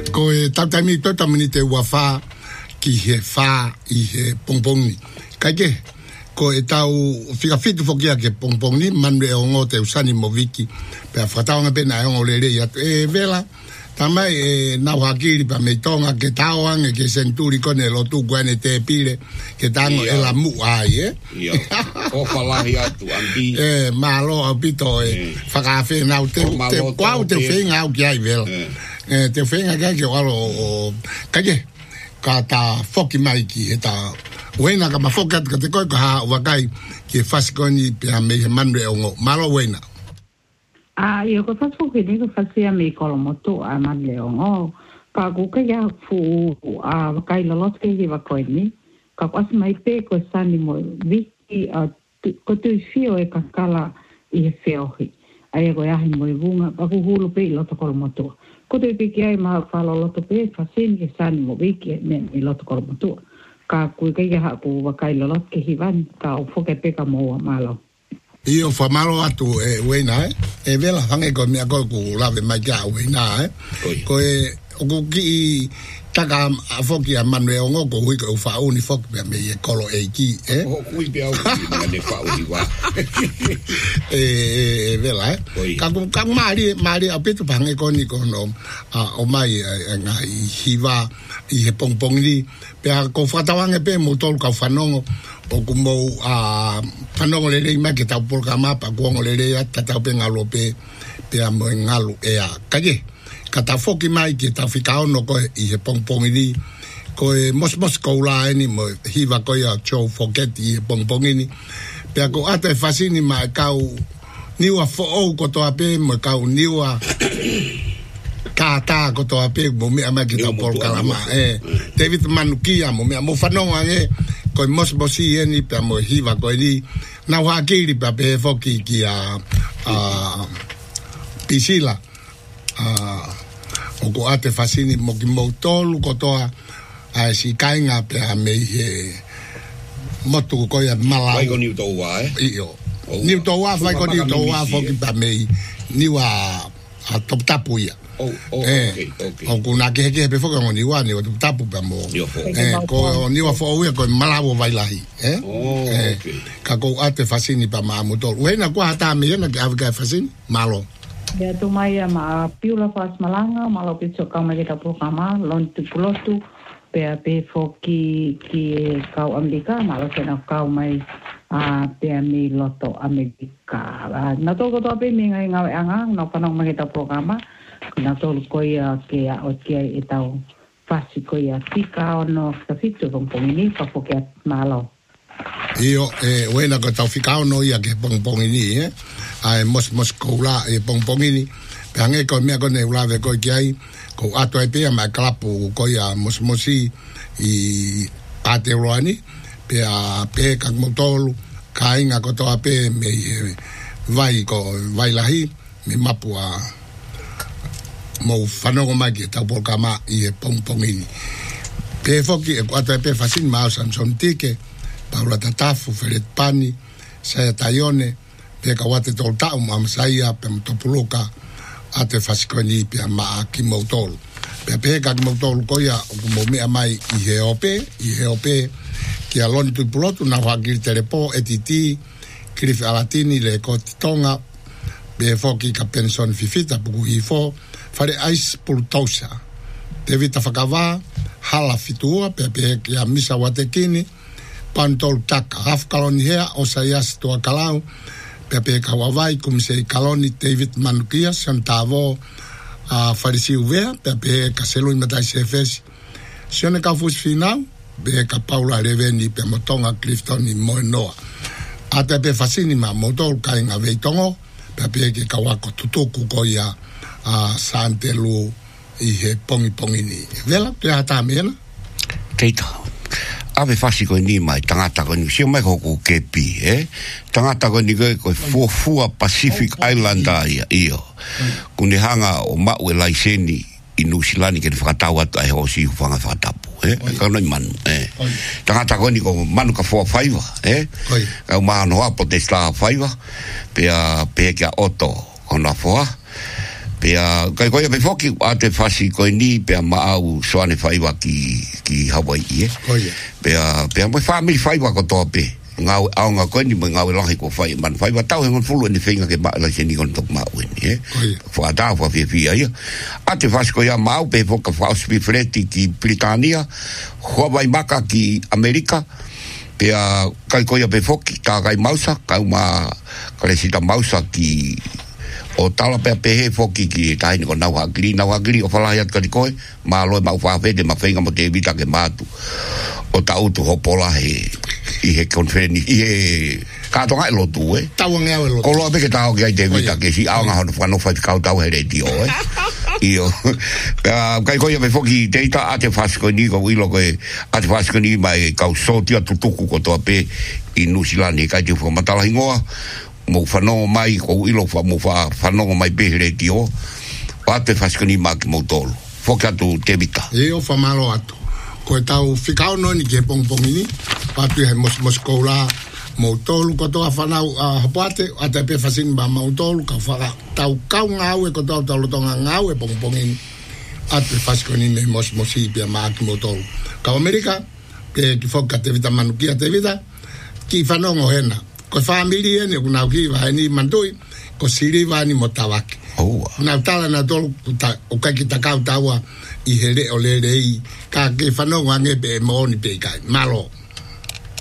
ko e tatami to tamini te wafa ki he fa I he pongpongi kaje ko e tau fika fitu fokia ke pongpongi manre ongo te usani moviki pe afataonga pe na ongo lele ya e vela tama e na wakiri pa me tonga ke tauang ke senturi kone lo tu guane te pile ke tango e la mu ai o falahi atu andi malo apito fakafe na te kwau te finga au kia I vela te finga ke walo kaje kata foki maiki eta wena kama fokat ka te koi ka wakai ke fasikoni pe me manre ongo malo wena io ko fasu ke ni ko fasia me kolomoto a manre ongo ka ku ka ya fu a wakai lolot ke va ko ni ka pas mai pe ko sani mo viki ko tu fio e ka kala I feohi ai ko ya mo vunga ka ku hulu pe lo to kolomoto ko te pe ai ma fa lo to pe fasin ke sani mo viki me lo to kolomoto ka ku ka ya ku wakai lolot ke hivan ka o foke pe ka mo malo io fa malo atu wena e vela hange ko mi ko ku lave mai ka wena ko e ko ki taka foki a manwe ongo ko hui ko fa uni foki pe me kolo e ki o kui pe au ni fa uni wa vela ka mari a petu pange ko ni ko no o mai nga hiva I he pongpongi pe ko fatawange pe mo tol ka fanongo o como fanongo le mai ke ta por kama pa ko ngole le ta ta pe ngalo pe a mo ngalo e a kaje kata foki mai ke ta fikao no ko I he pongpongi ko mos ko la ni mo hiva ko ya show forget I pongpongi ni pe ko ata fasini ma kau niwa fo o ko to ape mo kau niwa kata ko to ape mo me ama kita por kalama David Manukia mo me mo fanonga ko mosbosi ni pe mo hiva ko ni na wa kiri pa pe foki ki a pisila o ko ate fasini mo ki mo tolu ko to a si kainga pe a me he motu ko ya mala vai ko ni to wa io ni to wa vai ko ni to wa foki pa me ni wa a top tapu ya okay. O kuna ke pe foka ngoni wa ni o tapu pa mo ko ni wa fo we ko malabo bailahi ka ko ate fasini pa ma motor wena ko ata me na ka fasini malo ya tu mai ma piula fas malanga malo pitso ka mai ta programa lon tu pulotu pe foki ki kau Amerika malo na kau mai pe mi loto Amerika na to ko to pe mi ngai ngau anga no panong mai ta programa na tolu koia ke o ke e tau fasi koia tika ono stafito pongpongini pa foke malo io wena ko tau fikao no ia ke pongpongini ai mos koula e pongpongini pe ange ko me ko ne ulave ko ai ko ato e pe ma klapu koia mosi I ateroani pe a pe ka motolu kainga ko to ape me vai lahi me mapua mo fanongo magi ta por kama I pongpongini pe foki e kwata pe fasin ma Samson Tike Paula Tatafu Feret Pani Saya Tayone pe ka wate tolta ma Saya pe mtopuluka ate fasikoni pe ma kimotol pe ka kimotol ko ya mo me mai I heope ki alon tu pulotu na wagir telepo etiti Cliff Alatini le kotonga be foki ka pension fifita puku hifo fare ice pultosa devita fakava hala fitua pepe ya misa watekini pantol taka half kaloni hea o sayas to kalau pepe kawavai kumse kaloni David Manukia santavo farisi uvea pepe kaselo imatai CFS sione ka fus final be ka Paula Reveni pe motonga Clifton I Moenoa ate pe fasini ma motor kainga veitongo pepe ke kawako tutuku ko ya santelu I he pongi ni vela te ata mena keita ave fasi ko ni mai tangata ko ni sio mai ko kepi tangata ko ni ko fua Pacific Islander io kuni hanga o mawe laiseni I New Zealand ke fakatawa ai ho si fanga fatapu ka no man tangata ko ni ko manu ka fua faiva ka mano a protesta faiva pe ka oto ona fua Pea kai koia pe foki ate fasi ko ni pea mau soane faiwa ki Hawaii pea mo family faiwa ko tope ngau aunga ko ni ngau lahi ko fai man faiwa tau ngon fulu ni finga ke ba la sini kon tok mau ni fa da fa fi ai ate fasi ko ya mau pe foka fa spi freti ki Britania Hawaii maka ki Amerika pea kai koia pe foki ta kai mausa ka ma kresita mausa ki o tala pe he foki ki tai ko na hagri o fala ya ka ko ma lo ma fa fe de ma fenga mo te vita ke matu o ta utu hopola he konfeni ka to ngai lo tu tawang ya lo ko lo be ke ta o ke de vita ke si anga no fa no fa ka ta he de dio io kai ko ya be foki data ate fasko ni ko ilo ko ate fasko ni mai ka so ti tutuku ko to pe inusilani ka ti fo matala hingoa mo whanongo mai ko ilo mo whanongo mai behere ki o ate whaskani maki mo tolu whoka tu te vita o whamalo atu ko e tau whikao no ni ke pongpongi ni patu he mos koula mo tolu ko toa whanau hapuate ate pe whasing ba mo tolu ka whaka tau kau ngau e ko tau tonga ngau e pongpongi ni ate whaskani me mos i pia maki mo tolu ka Amerika ke ki whoka te vita manukia te vita ki whanongo hena ko family ne kuna ki va ni mandoi ko siri va ni motawaki na tala na tol o ka ki takau tawa i hele o le rei ka ke fano wange be mo ni pe kai malo